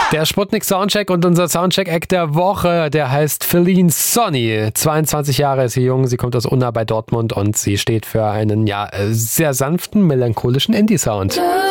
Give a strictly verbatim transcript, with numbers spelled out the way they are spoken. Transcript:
Der Sputnik Soundcheck und unser Soundcheck-Act der Woche, der heißt Feline Sonny. zweiundzwanzig Jahre ist sie jung, sie kommt aus Unna bei Dortmund und sie steht für einen ja sehr sanften, melancholischen Indie-Sound.